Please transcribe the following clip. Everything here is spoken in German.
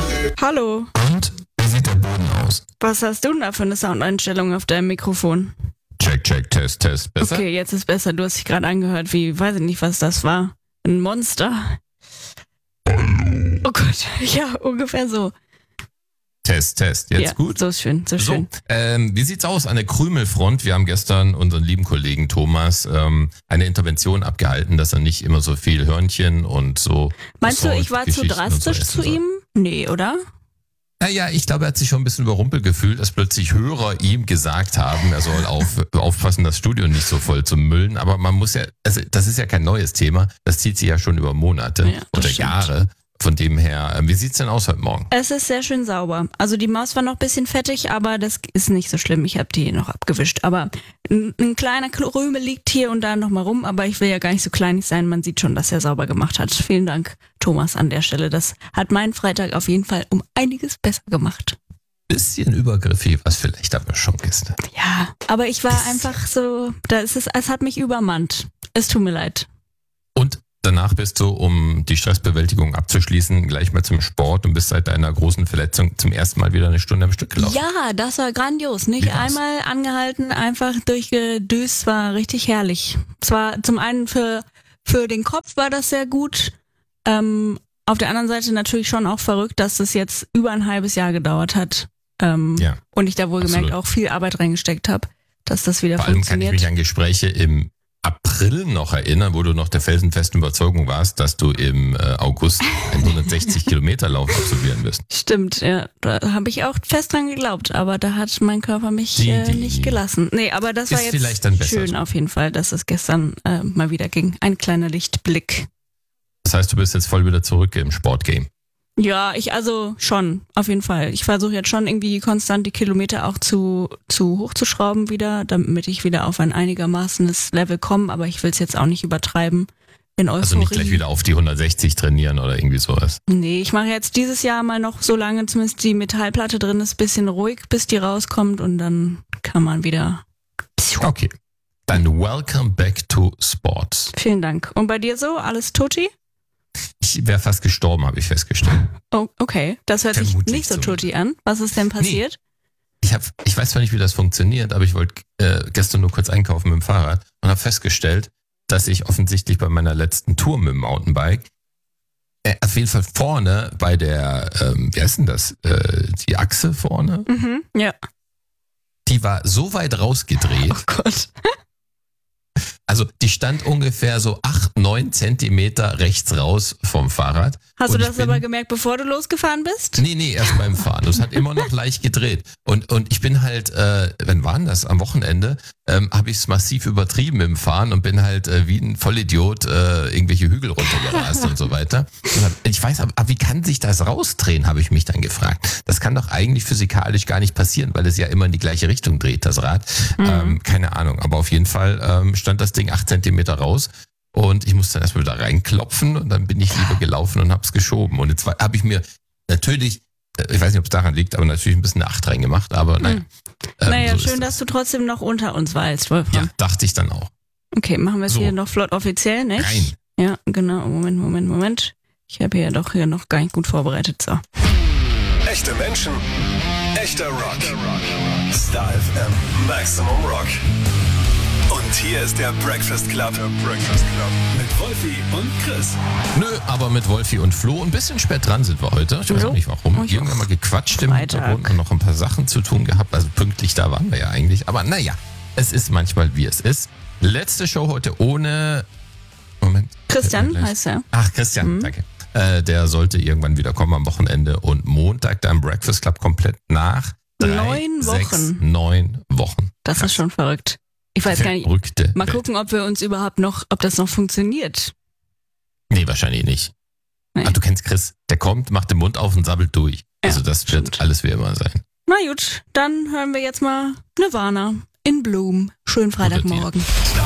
Hallo. Und? Wie sieht der Boden aus? Was hast du denn da für eine Soundeinstellung auf deinem Mikrofon? Check, Test. Besser? Okay, jetzt ist besser. Du hast dich gerade angehört wie, weiß ich nicht, was das war. Ein Monster. Oh Gott, ja, ungefähr so. Test. Jetzt ja, gut? So ist schön, so schön. Wie sieht's aus an der Krümelfront? Wir haben gestern unseren lieben Kollegen Thomas eine Intervention abgehalten, dass er nicht immer so viel Hörnchen und so... Meinst du, ich war zu drastisch so zu ihm? Nee, oder? Naja, ich glaube, er hat sich schon ein bisschen überrumpelt gefühlt, dass plötzlich Hörer ihm gesagt haben, er soll aufpassen, das Studio nicht so voll zu müllen. Aber man muss ja, also das ist ja kein neues Thema, das zieht sich ja schon über Monate oder Jahre. Von dem her, wie sieht's denn aus heute Morgen? Es ist sehr schön sauber. Also die Maus war noch ein bisschen fettig, aber das ist nicht so schlimm. Ich habe die noch abgewischt. Aber ein kleiner Krümel liegt hier und da nochmal rum, aber ich will ja gar nicht so kleinig sein. Man sieht schon, dass er sauber gemacht hat. Vielen Dank, Thomas, an der Stelle. Das hat meinen Freitag auf jeden Fall um einiges besser gemacht. Bisschen übergriffig, was vielleicht aber schon gestern. Ja, aber ich war einfach so, es hat mich übermannt. Es tut mir leid. Und danach bist du, um die Stressbewältigung abzuschließen, gleich mal zum Sport und bist seit deiner großen Verletzung zum ersten Mal wieder eine Stunde am Stück gelaufen. Ja, das war grandios. Nicht einmal angehalten, einfach durchgedüst, war richtig herrlich. Zwar zum einen für den Kopf war das sehr gut, auf der anderen Seite natürlich schon auch verrückt, dass das jetzt über ein halbes Jahr gedauert hat. Und ich da wohlgemerkt auch viel Arbeit reingesteckt habe, dass das wieder funktioniert. Vor allem kann ich mich an Gespräche im April noch erinnern, wo du noch der felsenfesten Überzeugung warst, dass du im August 160 Kilometer-Lauf absolvieren wirst. Stimmt, ja. Da habe ich auch fest dran geglaubt, aber da hat mein Körper mich nicht gelassen. Nee, aber das war jetzt vielleicht dann besser schön auf jeden Fall, dass es gestern mal wieder ging. Ein kleiner Lichtblick. Das heißt, du bist jetzt voll wieder zurück im Sportgame. Ja, schon, auf jeden Fall. Ich versuche jetzt schon irgendwie konstant die Kilometer auch zu hochzuschrauben wieder, damit ich wieder auf ein einigermaßenes Level komme, aber ich will es jetzt auch nicht übertreiben. In Euphorie. Also nicht gleich wieder auf die 160 trainieren oder irgendwie sowas. Nee, ich mache jetzt dieses Jahr mal noch, solange zumindest die Metallplatte drin ist, bisschen ruhig, bis die rauskommt und dann kann man wieder... Okay, dann welcome back to Sports. Vielen Dank. Und bei dir so? Alles tutti? Ich wäre fast gestorben, habe ich festgestellt. Oh, okay. Das hört sich nicht so tutti an. Was ist denn passiert? Nee. Ich weiß zwar nicht, wie das funktioniert, aber ich wollte gestern nur kurz einkaufen mit dem Fahrrad und habe festgestellt, dass ich offensichtlich bei meiner letzten Tour mit dem Mountainbike auf jeden Fall vorne bei der, wie heißt denn das, die Achse vorne? Mhm, ja. Die war so weit rausgedreht. Oh Gott. Also die stand ungefähr so 8-9 Zentimeter rechts raus vom Fahrrad. Hast du das aber gemerkt, bevor du losgefahren bist? Nee, erst beim Fahren. Das hat immer noch leicht gedreht. Und ich bin halt, wann war denn das? Am Wochenende habe ich es massiv übertrieben im Fahren und bin halt wie ein Vollidiot irgendwelche Hügel runtergerast und so weiter. Und ich weiß, aber wie kann sich das rausdrehen, habe ich mich dann gefragt. Das kann doch eigentlich physikalisch gar nicht passieren, weil es ja immer in die gleiche Richtung dreht, das Rad. Keine Ahnung, aber auf jeden Fall stand das Ding 8 Zentimeter raus und ich musste dann erstmal wieder reinklopfen und dann bin ich lieber gelaufen und hab's geschoben. Und jetzt habe ich mir natürlich, ich weiß nicht, ob es daran liegt, aber natürlich ein bisschen eine 8 reingemacht, aber naja. Naja, so schön, dass du trotzdem noch unter uns weißt, Wolfram. Ja, dachte ich dann auch. Okay, machen wir es hier noch flott offiziell, nicht? Nein. Ja, genau. Moment. Ich habe hier noch gar nicht gut vorbereitet, so. Echte Menschen, echter Rock. Star FM, Maximum Rock. Und hier ist der Breakfast Club. Mit Wolfi und Chris. Nö, aber mit Wolfi und Flo. Ein bisschen spät dran sind wir heute. Ich weiß auch nicht warum. Irgendwann mal gequatscht im Hintergrund und noch ein paar Sachen zu tun gehabt. Also pünktlich da waren wir ja eigentlich. Aber naja, es ist manchmal wie es ist. Letzte Show heute ohne... Moment. Christian heißt er. Ach, Christian, danke. Der sollte irgendwann wieder kommen am Wochenende. Und Montag dann Breakfast Club komplett nach 9 Wochen. 9 Wochen. Das ist schon verrückt. Ich weiß gar nicht. Mal gucken, ob das noch funktioniert. Nee, wahrscheinlich nicht. Nee. Aber du kennst Chris, der kommt, macht den Mund auf und sabbelt durch. Ja, also das wird alles wie immer sein. Na gut, dann hören wir jetzt mal Nirvana in Bloom. Schönen Freitagmorgen.